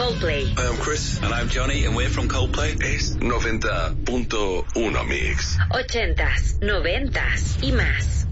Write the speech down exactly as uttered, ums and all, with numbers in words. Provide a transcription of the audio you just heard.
Coldplay. Hi, I'm Chris. And I'm Johnny, and we're from Coldplay. Es noventa punto uno Mix. Ochentas, noventas y más.